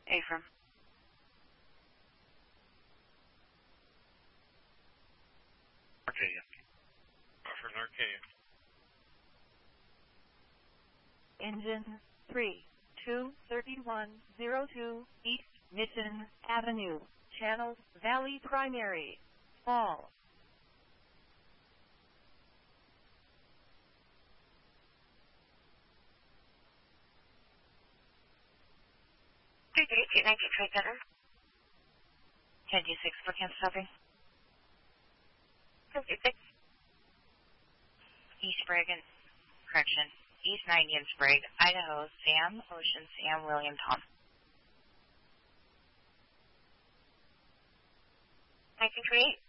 Ephraim. Arcadia. Crawford, Arcadia. Engine 323102 East Mission Avenue, Channel Valley Primary, Fall. Good day, 219 Trade Center. 1026 for camp stopping. 1026. East Sprague, correction. East 90 and Sprague, Idaho, Sam, Ocean, Sam, William, Tom. 1928.